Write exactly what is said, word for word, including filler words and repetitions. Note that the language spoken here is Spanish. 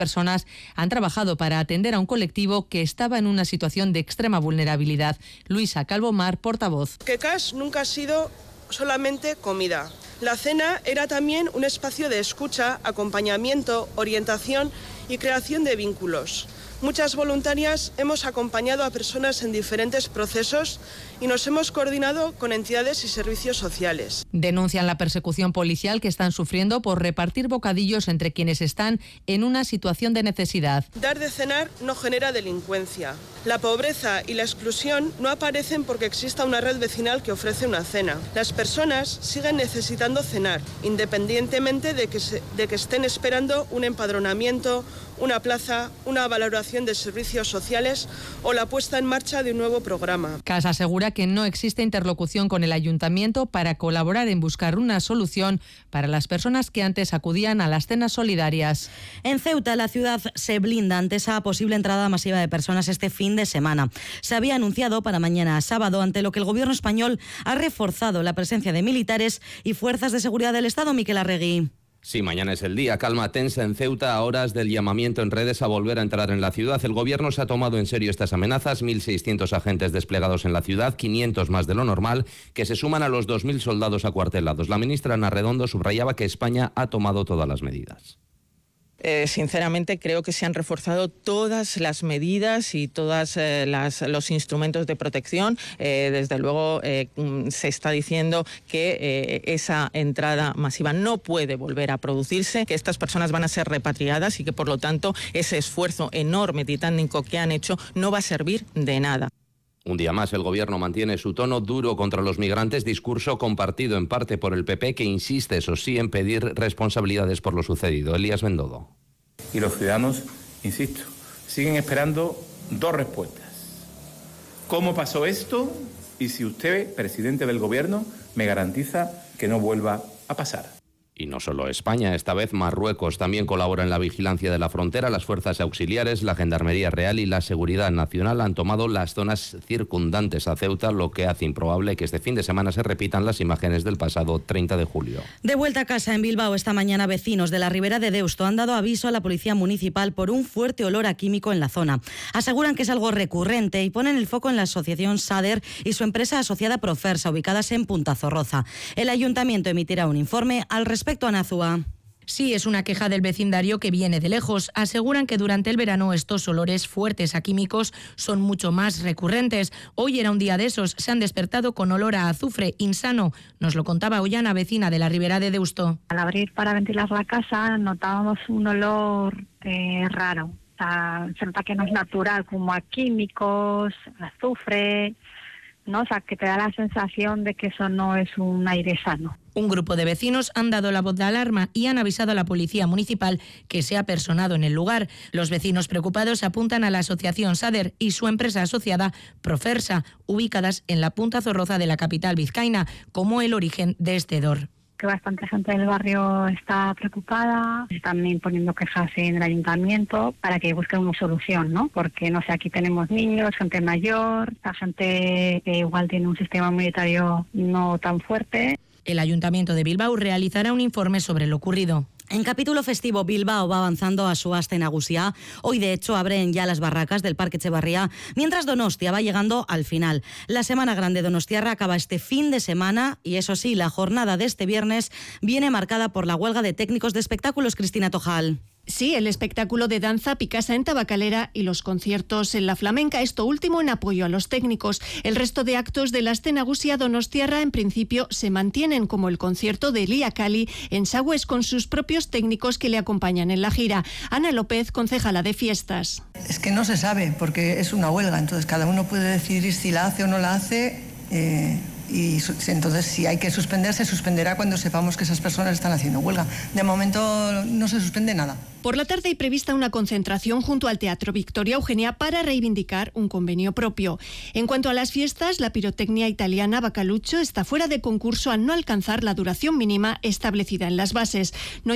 personas han trabajado para atender a un colectivo que estaba en una situación de extrema vulnerabilidad. Luisa Calvo-Mar, portavoz. Que C A S nunca ha sido solamente comida. La cena era también un espacio de escucha, acompañamiento, orientación y creación de vínculos. Muchas voluntarias hemos acompañado a personas en diferentes procesos y nos hemos coordinado con entidades y servicios sociales. Denuncian la persecución policial que están sufriendo por repartir bocadillos entre quienes están en una situación de necesidad. Dar de cenar no genera delincuencia. La pobreza y la exclusión no aparecen porque exista una red vecinal que ofrece una cena. Las personas siguen necesitando cenar, independientemente de que, se, de que estén esperando un empadronamiento, una plaza, una valoración de servicios sociales o la puesta en marcha de un nuevo programa. C A S asegura que no existe interlocución con el ayuntamiento para colaborar en buscar una solución para las personas que antes acudían a las cenas solidarias. En Ceuta, la ciudad se blinda ante esa posible entrada masiva de personas este fin de semana. Se había anunciado para mañana sábado, ante lo que el gobierno español ha reforzado la presencia de militares y fuerzas de seguridad del Estado. Miquel Arregui. Sí, mañana es el día. Calma tensa en Ceuta a horas del llamamiento en redes a volver a entrar en la ciudad. El gobierno se ha tomado en serio estas amenazas. mil seiscientos agentes desplegados en la ciudad, quinientos más de lo normal, que se suman a los dos mil soldados acuartelados. La ministra Ana Redondo subrayaba que España ha tomado todas las medidas. Eh, sinceramente creo que se han reforzado todas las medidas y todos eh, los instrumentos de protección. Eh, desde luego eh, se está diciendo que eh, esa entrada masiva no puede volver a producirse, que estas personas van a ser repatriadas y que por lo tanto ese esfuerzo enorme, titánico que han hecho no va a servir de nada. Un día más, el gobierno mantiene su tono duro contra los migrantes, discurso compartido en parte por el P P, que insiste, eso sí, en pedir responsabilidades por lo sucedido. Elías Bendodo. Y los ciudadanos, insisto, siguen esperando dos respuestas. ¿Cómo pasó esto? Y si usted, presidente del gobierno, me garantiza que no vuelva a pasar. Y no solo España, esta vez Marruecos también colabora en la vigilancia de la frontera. Las fuerzas auxiliares, la Gendarmería Real y la Seguridad Nacional han tomado las zonas circundantes a Ceuta, lo que hace improbable que este fin de semana se repitan las imágenes del pasado treinta de julio. De vuelta a casa en Bilbao esta mañana, vecinos de la Ribera de Deusto han dado aviso a la Policía Municipal por un fuerte olor a químico en la zona. Aseguran que es algo recurrente y ponen el foco en la asociación SADER y su empresa asociada Profersa, ubicadas en Punta Zorroza. El ayuntamiento emitirá un informe al respecto. Anazúa. Sí, es una queja del vecindario que viene de lejos. Aseguran que durante el verano estos olores fuertes a químicos son mucho más recurrentes. Hoy era un día de esos. Se han despertado con olor a azufre insano. Nos lo contaba Ollana, vecina de la Ribera de Deusto. Al abrir para ventilar la casa notábamos un olor eh, raro. O sea, se nota que no es natural, como a químicos, azufre, ¿no? O sea, que te da la sensación de que eso no es un aire sano. Un grupo de vecinos han dado la voz de alarma y han avisado a la Policía Municipal, que se ha personado en el lugar. Los vecinos preocupados apuntan a la asociación SADER y su empresa asociada Profersa, ubicadas en la Punta Zorroza de la capital vizcaína, como el origen de este hedor. Que bastante gente del barrio está preocupada, están imponiendo quejas en el ayuntamiento para que busquen una solución, ¿no? Porque, no sé, aquí tenemos niños, gente mayor, la gente que igual tiene un sistema inmunitario no tan fuerte. El Ayuntamiento de Bilbao realizará un informe sobre lo ocurrido. En capítulo festivo, Bilbao va avanzando a su aste nagusia. Hoy, de hecho, abren ya las barracas del Parque Etxebarria, mientras Donostia va llegando al final. La Semana Grande donostiarra acaba este fin de semana y, eso sí, la jornada de este viernes viene marcada por la huelga de técnicos de espectáculos. Cristina Tojal. Sí, el espectáculo de danza Picasa en Tabacalera y los conciertos en la Flamenca, esto último en apoyo a los técnicos. El resto de actos de la Aste Nagusia donostiarra en principio se mantienen, como el concierto de Elia Cali en Sagües con sus propios técnicos que le acompañan en la gira. Ana López, concejala de fiestas. Es que no se sabe porque es una huelga, entonces cada uno puede decidir si la hace o no la hace. Eh... Y entonces, si hay que suspender, se suspenderá cuando sepamos que esas personas están haciendo huelga. De momento no se suspende nada. Por la tarde hay prevista una concentración junto al Teatro Victoria Eugenia para reivindicar un convenio propio. En cuanto a las fiestas, la pirotecnia italiana Bacalucho está fuera de concurso al no alcanzar la duración mínima establecida en las bases. No